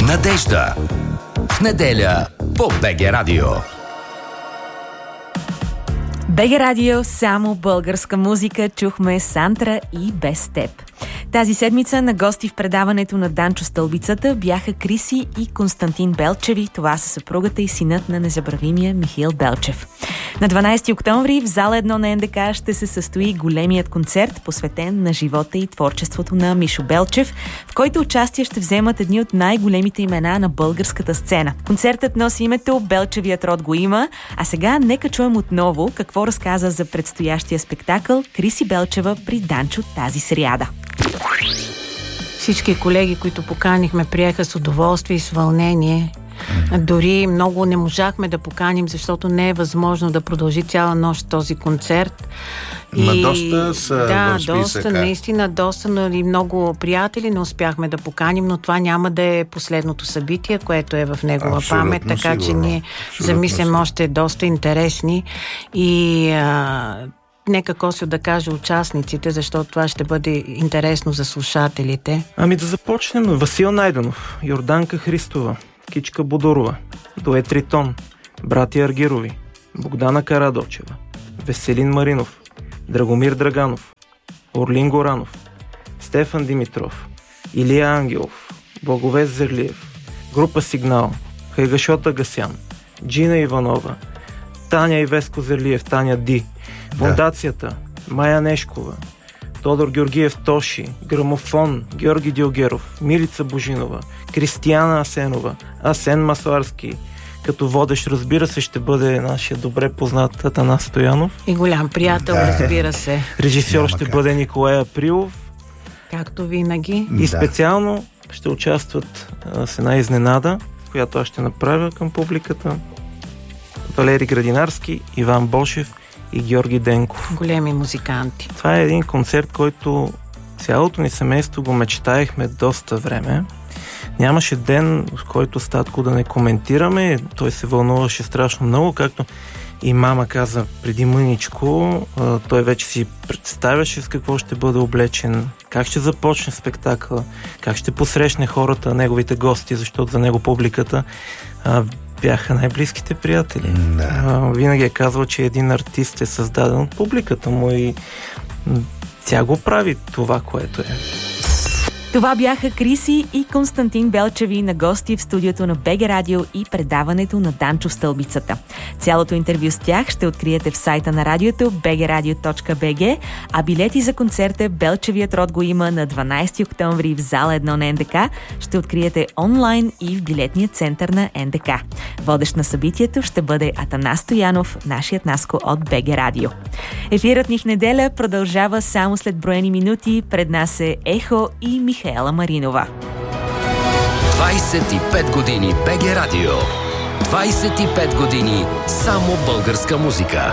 Надежда. В неделя по БГ Радио. БГ Радио, само българска музика. Чухме Сантра и Без теб. Тази седмица на гости в предаването на Данчо Стълбицата бяха Криси и Константин Белчеви. Това са съпругата и синът на незабравимия Михаил Белчев. На 12 октомври в зала 1 на НДК ще се състои големият концерт, посветен на живота и творчеството на Мишо Белчев, в който участие ще вземат едни от най-големите имена на българската сцена. Концертът носи името "Белчевият род го има", а сега нека чуем отново какво разказа за предстоящия спектакъл Криси Белчева при Данчо тази сряда. Всички колеги, които поканихме, приеха с удоволствие и с вълнение. Дори много не можахме да поканим, защото не е възможно да продължи цяла нощ този концерт. Доста са в списъка. Доста, наистина доста, но и много приятели не успяхме да поканим, но това няма да е последното събитие, което е в негова памет, така че ние замислям още доста интересни и нека Косио да каже участниците, защото това ще бъде интересно за слушателите. Да започнем. Васил Найденов, Йорданка Христова, Кичка Бодорова, дует Тритон, братя Аргирови, Богдана Карадочева, Веселин Маринов, Драгомир Драганов, Орлин Горанов, Стефан Димитров, Илия Ангелов, Благовест Зерлиев, група Сигнал, Хайгашот Агасян, Джина Иванова, Таня и Веско Зерлиев, Таня Ди, Фондацията, Майя Нешкова, Тодор Георгиев Тоши, Грамофон, Георги Дилгеров, Милица Божинова, Кристияна Асенова, Асен Масларски. Като водещ, разбира се, ще бъде нашия добре познат Атанас Стоянов. И голям приятел, разбира се. Режисьор ще бъде Николай Априлов. Както винаги. И специално ще участват с една изненада, която аз ще направя към публиката. Валери Градинарски, Иван Бошев и Георги Денков. Големи музиканти. Това е един концерт, който цялото ни семейство го мечтаехме доста време. Нямаше ден, в който с татко да не коментираме. Той се вълнуваше страшно много, както и мама каза преди мъничко. Той вече си представяше с какво ще бъде облечен, как ще започне спектакъла, как ще посрещне хората, неговите гости, защото за него публиката бяха най-близките приятели. Винаги е казвал, че един артист е създаден от публиката му и тя го прави това, което е. Това бяха Криси и Константин Белчеви на гости в студиото на БГ Радио и предаването на Данчо Стълбицата. Цялото интервю с тях ще откриете в сайта на радиото bgradio.bg, а билети за концерта "Белчевият род го има" на 12 октомври в зала 1 на НДК ще откриете онлайн и в билетния център на НДК. Водещ на събитието ще бъде Атанас Стоянов, нашият Наско от БГ Радио. Ефирът ни в неделя продължава само след броени минути. Пред нас е Ехо и Михаела Маринова. 25 години БГ Радио. 25 години само българска музика.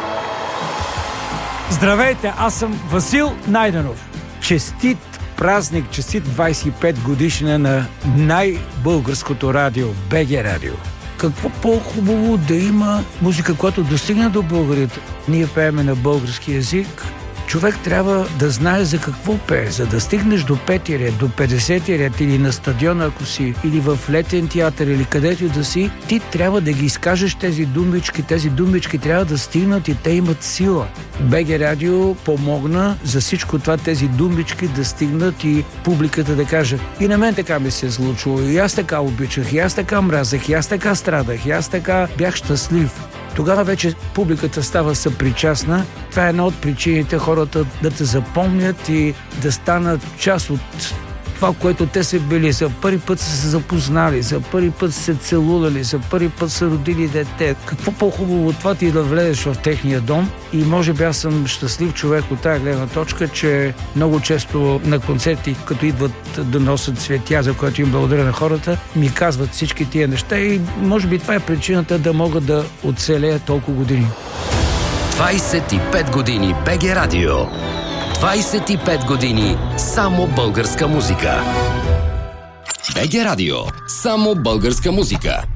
Здравейте, аз съм Васил Найденов. Честит празник, честит 25 годишна на най-българското радио, БГ Радио. Какво по-хубаво да има музика, която достигне до българите. Ние пееме на български език. Човек трябва да знае за какво пее. За да стигнеш до 5-ти ред, до 50-ти ред или на стадиона, ако си, или в летен театър, или където да си, ти трябва да ги изкажеш тези думички. Тези думички трябва да стигнат и те имат сила. БГ Радио помогна за всичко това, тези думички да стигнат и публиката да каже: и на мен така ми се е случило, и аз така обичах, и аз така мразах, и аз така страдах, и аз така бях щастлив. Тогава вече публиката става съпричастна. Това е една от причините хората да те запомнят и да станат част от това, което те са били. За първи път са се запознали, за първи път са се целували, за първи път са родили дете. Какво по-хубаво от това ти да влезеш в техния дом? И може би аз съм щастлив човек от тази гледна точка, че много често на концерти, като идват да носят цветя, за което им благодаря на хората, ми казват всички тия неща и може би това е причината да могат да оцелеят толкова години. 25 години БГ Радио. 25 години само българска музика. БГ Радио. Само българска музика.